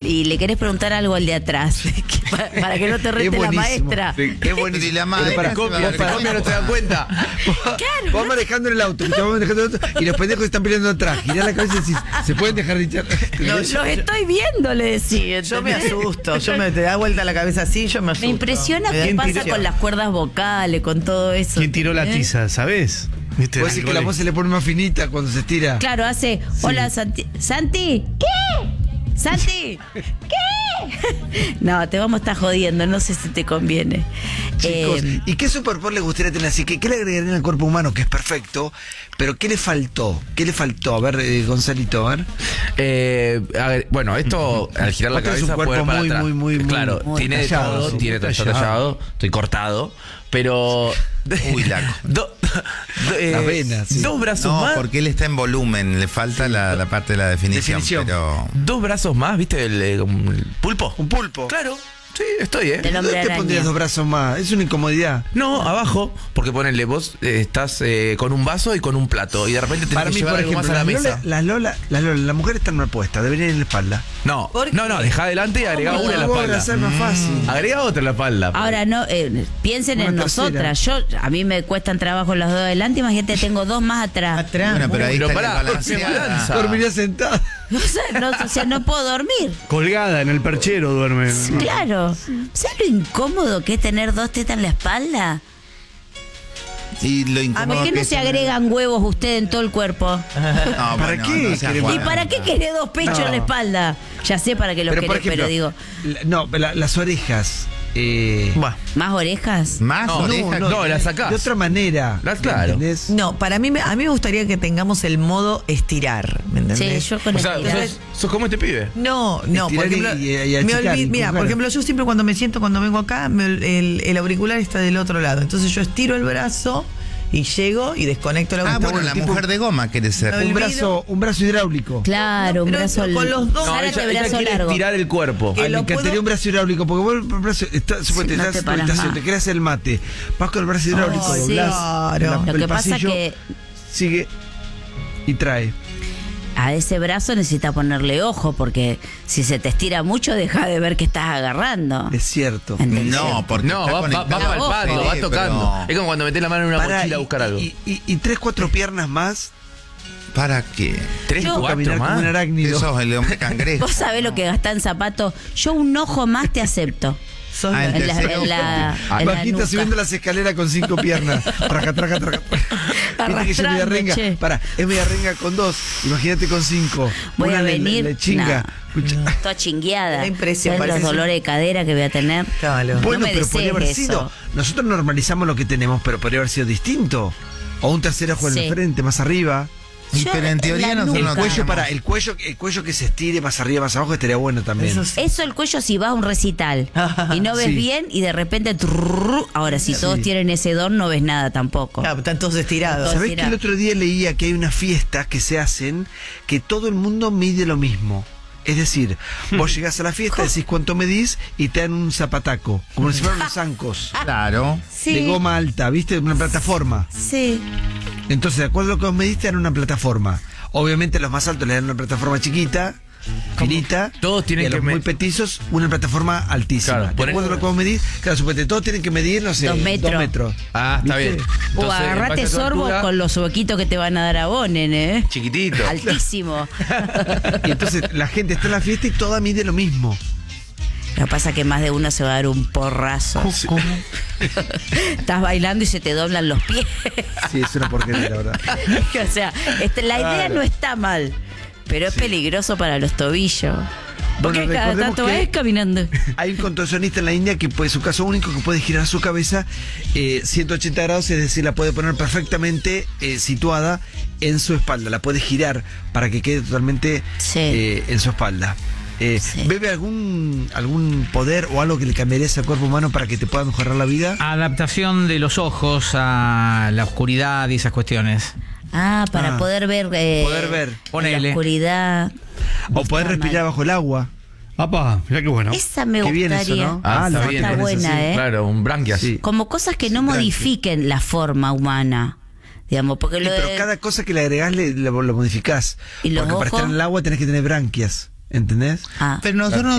y le querés preguntar algo al de atrás, para que no te rete la maestra. Qué bueno. Y la madre para copia no te das cuenta. Claro, Vos manejando en el auto, y los pendejos están peleando atrás. Girá la cabeza y decís, ¿se pueden dejar de hinchar? los estoy viendo, le decía. Yo me asusto, te da vuelta la cabeza así, yo me asusto. Me impresiona qué pasa con las cuerdas vocales, con todo eso. ¿Quién tiró la tiza, sabés? ¿Viste? Puede ser que la voz se le pone más finita cuando se estira. Claro, hace, hola Santi. ¿Santi? ¿Qué? ¿Santi? ¿Qué? No, te vamos a estar jodiendo, no sé si te conviene. Chicos, ¿y qué superpoder le gustaría tener así? ¿Qué le agregarían al cuerpo humano, que es perfecto? Pero ¿qué le faltó? ¿Qué le faltó? A ver, Gonzalito, a ver. A ver, bueno, esto al girar la Vos tenés cabeza un cuerpo puede ir para atrás. muy claro, muy tiene de tallado, todo, sí, tiene todo tallado, estoy cortado, pero Uy, laco. Las venas, sí. Dos brazos No, más. porque él está en volumen, le falta la parte de la definición. Pero Dos brazos más, ¿viste? El pulpo. Un pulpo. Claro. Sí, estoy, Del hombre ¿Dónde te araña. pondrías dos brazos más? Es una incomodidad. No, abajo, porque ponele, vos estás con un vaso y con un plato y de repente tenés Para que mí, llevar por algo ejemplo, más a la mesa. las mujeres están mal puestas, deberían ir en la espalda. No, ¿Por no, qué? dejá adelante y agregá una en la Vos espalda. abrazar más fácil. Agrega otra en la espalda. Ahora no, piensen Una en tercera. nosotras. A mí me cuestan trabajo los dos adelante, imagínate, tengo dos más atrás. Atrás. bueno, pero ahí Pero está pará, balanceada. se balanza. Dormiría sentada. O sea, no puedo dormir. Colgada en el perchero duerme. Claro. ¿Sabes lo incómodo que es tener dos tetas en la espalda? Y lo incómodo ¿Por qué que no es se tener- agregan huevos usted en todo el cuerpo? No, ¿Para qué no seas queremos- ¿Y guarda. para qué querés dos pechos en la espalda? Ya sé para qué los Pero, por querés, ejemplo, pero digo, las orejas. Bah. ¿más orejas? Más No, orejas. no, la sacás. De otra manera. Claro. ¿Entendés? No, a mí me gustaría que tengamos el modo estirar, ¿me Sí, entendés? yo con O sea, estirar. sos como este pibe. No, por Estirar ejemplo, y achicar, mira, empujar. por ejemplo, yo siempre cuando me siento, cuando vengo acá, el auricular está del otro lado. Entonces yo estiro el brazo y llego y desconecto el Ah, auricular. bueno, la Tipo, mujer de goma quiere ser. No, Un brazo hidráulico. Claro, un pero brazo con los dos. No, Zárate, ella brazo quiere largo. tirar el cuerpo. Que Me lo encantaría puedo- un brazo hidráulico, porque vos el brazo, suponete, no estás te en tu paras habitación, más. te querés hacer el mate, vas con el brazo hidráulico, sí, doblás claro. Lo el que pasa pasillo, que sigue y trae. a ese brazo necesitas ponerle ojo, porque si se te estira mucho, deja de ver que estás agarrando. Es cierto. ¿Entendés? No, porque No, está va conectado. palpando, va Sí, tocando. pero- Es como cuando metés la mano en una Pará, mochila a buscar algo. y 3-4 piernas más, ¿Para qué? ¿Tres, Yo- cuatro caminar como más? un arácnido. Eso es el hombre cangrejo. Vos sabés lo que gastás en zapatos. Yo un ojo más te acepto. Sos Ah, la- el En la, tercero. en la, en la Bajita nuca. subiendo las escaleras con 5 piernas. Traca. Viste que yo me Arrastrando, arrenga. che. Pará, es media renga con 2. Imagínate con 5. Voy a venir. Le chinga. no, Escucha. toda chingueada. La impresión, ¿Sabés los parece- dolores de cadera que voy a tener? Claro. Bueno, no me pero podría haber desees sido. eso. Nosotros normalizamos lo que tenemos, pero podría haber sido distinto. O un tercer ojo en Sí. el frente, más arriba. Y Yo, pero en teoría la nosotros nuca. no Cuello tenemos- para el cuello que se estire más arriba, más abajo estaría bueno también. Eso sí. Eso el cuello si vas a un recital y no ves Sí. bien y de repente ahora si todos Sí. tienen ese don no ves nada tampoco. Claro, están todos estirados. Todos- ¿Sabés que mira. el otro día leía que hay unas fiestas que se hacen que todo el mundo mide lo mismo? Es decir, vos llegás a la fiesta, decís cuánto medís y te dan un zapataco, como si fueran los zancos Claro. Sí, de goma alta, ¿viste? Una plataforma. sí. Entonces, de acuerdo a lo que vos mediste, dan una plataforma. Obviamente los más altos le dan una plataforma chiquita, finita. Todos tienen y a los que muy petisos, una plataforma altísima. Claro, de poner- acuerdo a lo que vos medís, claro, suponete, todos tienen que medir, no sé, 2 metros. 2 metros. Ah, está ¿Viste? bien. O Entonces, agarrate en base a tu sorbo altura, con los huequitos que te van a dar a vos, nene. Chiquitito. Altísimo. Y entonces la gente está en la fiesta y toda mide lo mismo. Lo que pasa es que más de uno se va a dar un porrazo. Estás bailando y se te doblan los pies. Sí, es una porquería, la verdad. O sea, la idea Claro. no está mal, pero es peligroso para los tobillos. Porque Bueno, cada recordemos tanto que- vas caminando. Hay un contorsionista en la India que puede, su caso único, que puede girar su cabeza 180 grados, es decir, la puede poner perfectamente situada en su espalda, la puede girar para que quede totalmente Sí. en su espalda. Sí. ¿Bebe algún poder o algo que le cambiaría al cuerpo humano para que te pueda mejorar la vida? Adaptación de los ojos a la oscuridad y esas cuestiones. Ah, para Ah, poder ver. poder ver. En la Ponele. oscuridad. O poder está respirar mal. bajo el agua. Papá, mirá qué bueno. Esa me Qué bien gustaría. eso, ¿no? Ah, la está bien. Está pones buena, así. ¿eh? Claro, un branquias. Sí. Como cosas que no Tranqui. modifiquen la forma humana. Digamos, porque Sí, lo pero de- cada cosa que le agregás lo modificás. ¿Y los Porque para ojos? estar en el agua tenés que tener branquias, ¿entendés? Ah. Pero nosotros